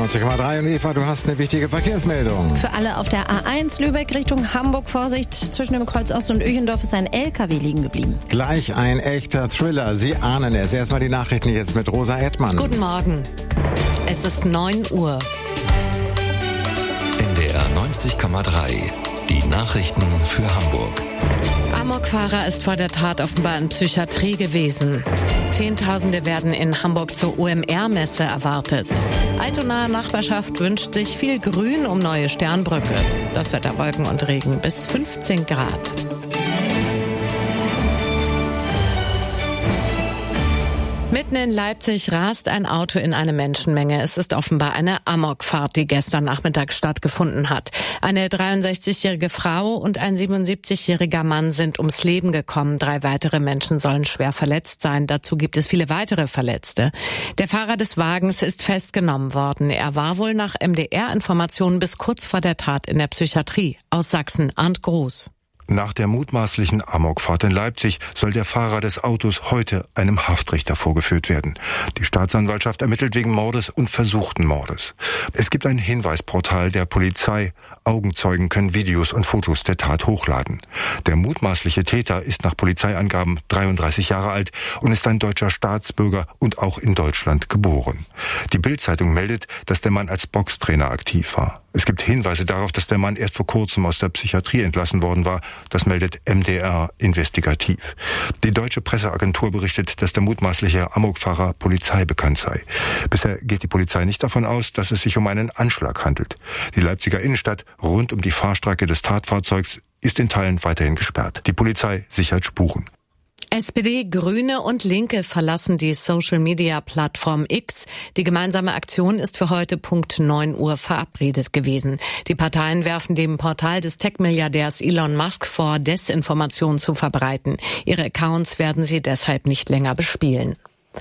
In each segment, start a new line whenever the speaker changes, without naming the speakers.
90,3 und Eva, du hast eine wichtige Verkehrsmeldung.
Für alle auf der A1 Lübeck Richtung Hamburg, Vorsicht, zwischen dem Kreuz Ost und Öchendorf ist ein LKW liegen geblieben.
Gleich ein echter Thriller, Sie ahnen es. Erstmal die Nachrichten jetzt mit Rosa Edtmann.
Guten Morgen, es ist 9 Uhr.
NDR 90,3, die Nachrichten für Hamburg.
Amokfahrer ist vor der Tat offenbar in Psychiatrie gewesen. Zehntausende werden in Hamburg zur OMR-Messe erwartet. Altonaer Nachbarschaft wünscht sich viel Grün um neue Sternbrücke. Das Wetter Wolken und Regen bis 15 Grad. Mitten in Leipzig rast ein Auto in eine Menschenmenge. Es ist offenbar eine Amokfahrt, die gestern Nachmittag stattgefunden hat. Eine 63-jährige Frau und ein 77-jähriger Mann sind ums Leben gekommen. 3 weitere Menschen sollen schwer verletzt sein. Dazu gibt es viele weitere Verletzte. Der Fahrer des Wagens ist festgenommen worden. Er war wohl nach MDR-Informationen bis kurz vor der Tat in der Psychiatrie. Aus Sachsen, Arndt Groß.
Nach der mutmaßlichen Amokfahrt in Leipzig soll der Fahrer des Autos heute einem Haftrichter vorgeführt werden. Die Staatsanwaltschaft ermittelt wegen Mordes und versuchten Mordes. Es gibt ein Hinweisportal der Polizei. Augenzeugen können Videos und Fotos der Tat hochladen. Der mutmaßliche Täter ist nach Polizeiangaben 33 Jahre alt und ist ein deutscher Staatsbürger und auch in Deutschland geboren. Die Bild-Zeitung meldet, dass der Mann als Boxtrainer aktiv war. Es gibt Hinweise darauf, dass der Mann erst vor kurzem aus der Psychiatrie entlassen worden war. Das meldet MDR investigativ. Die deutsche Presseagentur berichtet, dass der mutmaßliche Amokfahrer Polizei bekannt sei. Bisher geht die Polizei nicht davon aus, dass es sich um einen Anschlag handelt. Die Leipziger Innenstadt rund um die Fahrstrecke des Tatfahrzeugs ist in Teilen weiterhin gesperrt. Die Polizei sichert Spuren.
SPD, Grüne und Linke verlassen die Social-Media-Plattform X. Die gemeinsame Aktion ist für heute Punkt 9 Uhr verabredet gewesen. Die Parteien werfen dem Portal des Tech-Milliardärs Elon Musk vor, Desinformation zu verbreiten. Ihre Accounts werden sie deshalb nicht länger bespielen.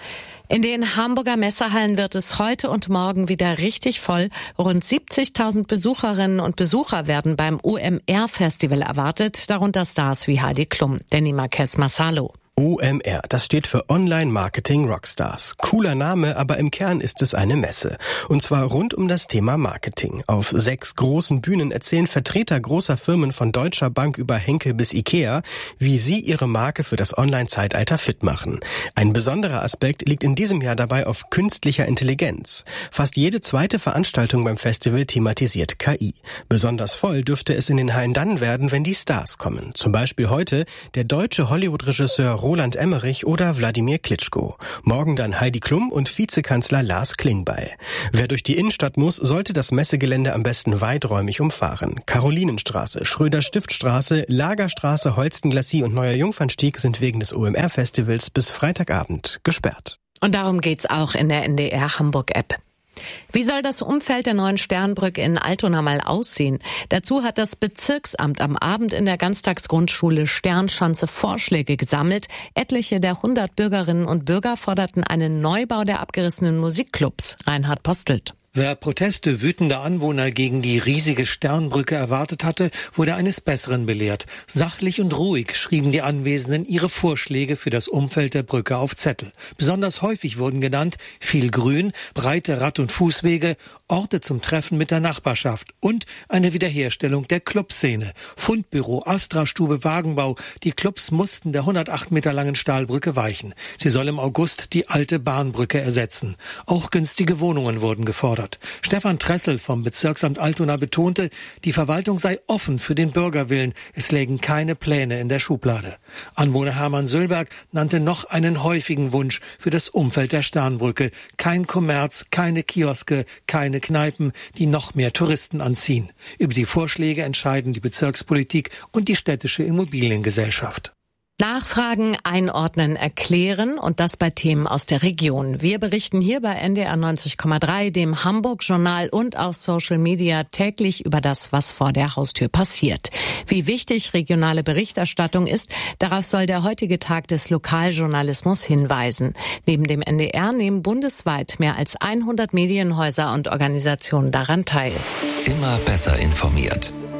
In den Hamburger Messehallen wird es heute und morgen wieder richtig voll. Rund 70.000 Besucherinnen und Besucher werden beim OMR-Festival erwartet, darunter Stars wie Heidi Klum. Danny Marquez Massalo.
OMR, das steht für Online Marketing Rockstars. Cooler Name, aber im Kern ist es eine Messe. Und zwar rund um das Thema Marketing. Auf 6 großen Bühnen erzählen Vertreter großer Firmen von Deutscher Bank über Henkel bis Ikea, wie sie ihre Marke für das Online-Zeitalter fit machen. Ein besonderer Aspekt liegt in diesem Jahr dabei auf künstlicher Intelligenz. Fast jede zweite Veranstaltung beim Festival thematisiert KI. Besonders voll dürfte es in den Hallen dann werden, wenn die Stars kommen. Zum Beispiel heute der deutsche Hollywood-Regisseur Roland Emmerich oder Wladimir Klitschko. Morgen dann Heidi Klum und Vizekanzler Lars Klingbeil. Wer durch die Innenstadt muss, sollte das Messegelände am besten weiträumig umfahren. Karolinenstraße, Schröder-Stift-Straße, Lagerstraße, Holsten-Glacis und Neuer Jungfernstieg sind wegen des OMR-Festivals bis Freitagabend gesperrt.
Und darum geht's auch in der NDR Hamburg-App. Wie soll das Umfeld der neuen Sternbrücke in Altona mal aussehen? Dazu hat das Bezirksamt am Abend in der Ganztagsgrundschule Sternschanze Vorschläge gesammelt. Etliche der 100 Bürgerinnen und Bürger forderten einen Neubau der abgerissenen Musikclubs. Reinhard Postelt.
Wer Proteste wütender Anwohner gegen die riesige Sternbrücke erwartet hatte, wurde eines Besseren belehrt. Sachlich und ruhig schrieben die Anwesenden ihre Vorschläge für das Umfeld der Brücke auf Zettel. Besonders häufig wurden genannt viel Grün, breite Rad- und Fußwege, Orte zum Treffen mit der Nachbarschaft und eine Wiederherstellung der Clubszene. Fundbüro, Astra-Stube, Wagenbau. Die Clubs mussten der 108 Meter langen Stahlbrücke weichen. Sie soll im August die alte Bahnbrücke ersetzen. Auch günstige Wohnungen wurden gefordert. Stefan Tressel vom Bezirksamt Altona betonte, die Verwaltung sei offen für den Bürgerwillen. Es lägen keine Pläne in der Schublade. Anwohner Hermann Sülberg nannte noch einen häufigen Wunsch für das Umfeld der Sternbrücke. Kein Kommerz, keine Kioske, keine Kneipen, die noch mehr Touristen anziehen. Über die Vorschläge entscheiden die Bezirkspolitik und die städtische Immobiliengesellschaft.
Nachfragen, einordnen, erklären und das bei Themen aus der Region. Wir berichten hier bei NDR 90,3, dem Hamburg-Journal und auf Social Media täglich über das, was vor der Haustür passiert. Wie wichtig regionale Berichterstattung ist, darauf soll der heutige Tag des Lokaljournalismus hinweisen. Neben dem NDR nehmen bundesweit mehr als 100 Medienhäuser und Organisationen daran teil.
Immer besser informiert.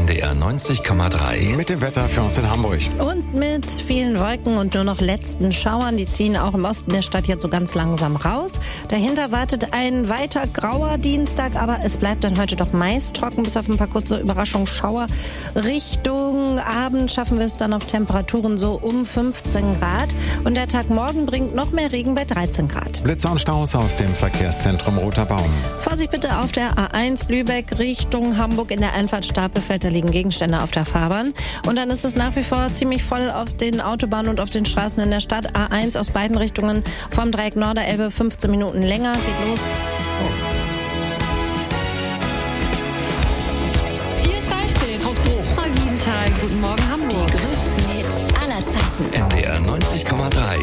NDR 90,3.
Mit dem Wetter für uns in Hamburg.
Und mit vielen Wolken und nur noch letzten Schauern. Die ziehen auch im Osten der Stadt jetzt so ganz langsam raus. Dahinter wartet ein weiter grauer Dienstag, aber es bleibt dann heute doch meist trocken, bis auf ein paar kurze Überraschungsschauer. Richtung Abend schaffen wir es dann auf Temperaturen so um 15 Grad. Und der Tag morgen bringt noch mehr Regen bei 13 Grad.
Blitzer und Staus aus dem Verkehrszentrum Roter Baum.
Vorsicht bitte auf der A1 Lübeck Richtung Hamburg in der Einfahrt Stapelfeld. Da liegen Gegenstände auf der Fahrbahn. Und dann ist es nach wie vor ziemlich voll auf den Autobahnen und auf den Straßen in der Stadt. A1 aus beiden Richtungen vom Dreieck Norderelbe 15 Minuten länger. Geht los